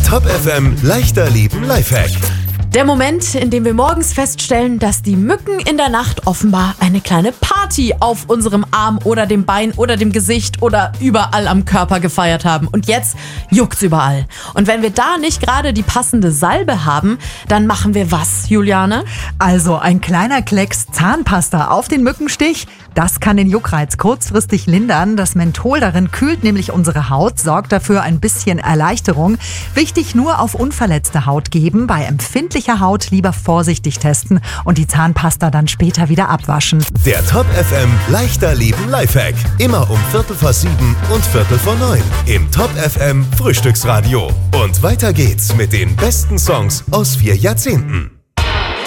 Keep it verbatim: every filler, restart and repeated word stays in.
Top F M leichter Leben Lifehack. Der Moment, in dem wir morgens feststellen, dass die Mücken in der Nacht offenbar eine kleine Party auf unserem Arm oder dem Bein oder dem Gesicht oder überall am Körper gefeiert haben. Und jetzt juckt's überall. Und wenn wir da nicht gerade die passende Salbe haben, dann machen wir was, Juliane? Also ein kleiner Klecks Zahnpasta auf den Mückenstich, das kann den Juckreiz kurzfristig lindern. Das Menthol darin kühlt nämlich unsere Haut, sorgt dafür ein bisschen Erleichterung. Wichtig, nur auf unverletzte Haut geben, bei empfindlicher Haut lieber vorsichtig testen und die Zahnpasta dann später wieder abwaschen. Der Top F M leichter Leben Lifehack. Immer um Viertel vor sieben und Viertel vor neun im Top F M Frühstücksradio. Und weiter geht's mit den besten Songs aus vier Jahrzehnten.